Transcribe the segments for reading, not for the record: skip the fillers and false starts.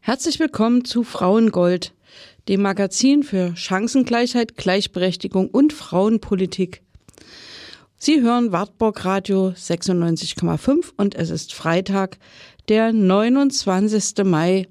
Herzlich willkommen zu Frauengold, dem Magazin für Chancengleichheit, Gleichberechtigung und Frauenpolitik. Sie hören Wartburg Radio 96,5 und es ist Freitag, der 29. Mai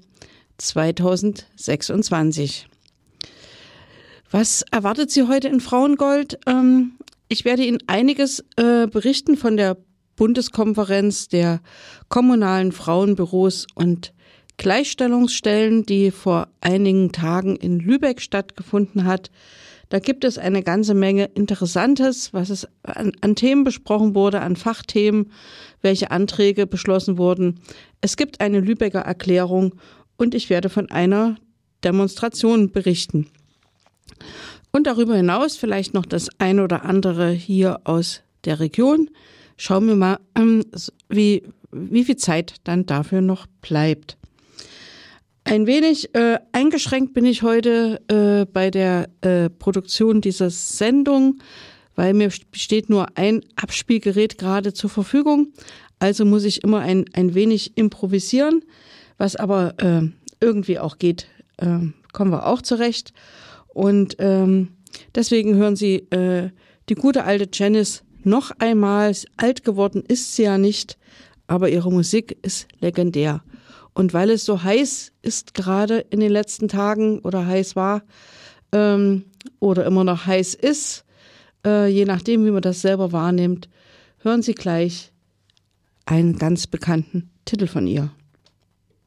2026. Was erwartet Sie heute in Frauengold? Ich werde Ihnen einiges berichten von der Bundeskonferenz der kommunalen Frauenbüros und Gleichstellungsstellen, die vor einigen Tagen in Lübeck stattgefunden hat. Da gibt es eine ganze Menge Interessantes, was es an Themen besprochen wurde, an Fachthemen, welche Anträge beschlossen wurden. Es gibt eine Lübecker Erklärung und ich werde von einer Demonstration berichten. Und darüber hinaus vielleicht noch das ein oder andere hier aus der Region. Schauen wir mal, wie viel Zeit dann dafür noch bleibt. Ein wenig eingeschränkt bin ich heute bei der Produktion dieser Sendung, weil mir steht nur ein Abspielgerät gerade zur Verfügung. Also muss ich immer ein wenig improvisieren, was aber irgendwie auch geht, kommen wir auch zurecht. Und deswegen hören Sie die gute alte Janice noch einmal. Alt geworden ist sie ja nicht, aber ihre Musik ist legendär. Und weil es so heiß ist gerade in den letzten Tagen oder heiß war oder immer noch heiß ist, je nachdem, wie man das selber wahrnimmt, hören Sie gleich einen ganz bekannten Titel von ihr.